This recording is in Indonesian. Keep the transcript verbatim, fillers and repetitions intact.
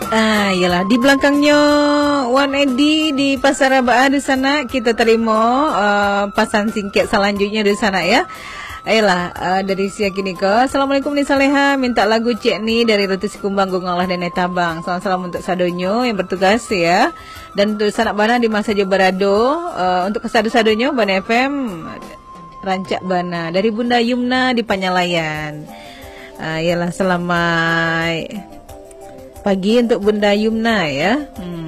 Ah, iyalah di belakangnya Wan Edi di Pasar Rabaa di sana kita terima uh, pasan singkat selanjutnya di sana ya. Ayolah uh, dari siak ini ke Assalamualaikum ni Saleha, minta lagu cek ni dari Ratu Sikumbang Gongalah dan Netabang. Salam salam untuk sadonyo yang bertugas ya. Dan untuk sanak bana di masa je berado uh, untuk kesadu-sadonyo Bana F M Rancak Bana dari Bunda Yumna di Panyalayan. Uh, iyalah selamat pagi untuk Bunda Yumna ya. Hmm.